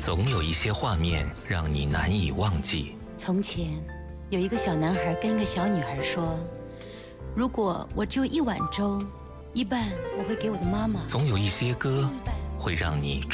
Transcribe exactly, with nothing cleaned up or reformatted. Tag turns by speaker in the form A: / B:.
A: 总有一些画面让你难以忘记。
B: 从前，有一个小男孩跟一个小女孩说：“如果我只有一碗粥，一半我会给我的妈妈。”
A: 总有一些歌会让你